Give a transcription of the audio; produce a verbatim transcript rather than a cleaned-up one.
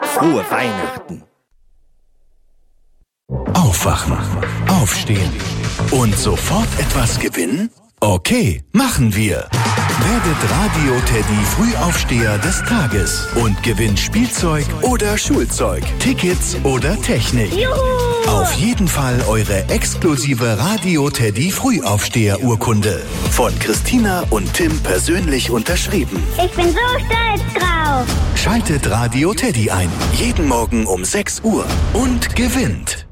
Frohe Weihnachten. Aufwachen, aufstehen und sofort etwas gewinnen? Okay, machen wir. Werdet Radio-Teddy Frühaufsteher des Tages und gewinnt Spielzeug oder Schulzeug, Tickets oder Technik. Juhu! Auf jeden Fall eure exklusive Radio-Teddy Frühaufsteher-Urkunde. Von Christina und Tim persönlich unterschrieben. Ich bin so stolz drauf. Schaltet Radio-Teddy ein. Jeden Morgen um sechs Uhr und gewinnt.